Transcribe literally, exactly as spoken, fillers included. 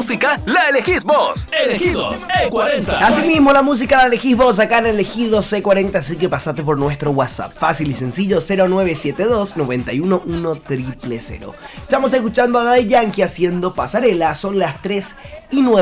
música la elegís vos. Elegidos E cuarenta. Asimismo, la música la elegís vos acá en Elegidos E cuarenta, así que pasate por nuestro WhatsApp. Fácil y sencillo, cero nueve siete dos, nueve uno uno, cero cero cero. Estamos escuchando a Daddy Yankee haciendo Pasarela, son las tres y nueve.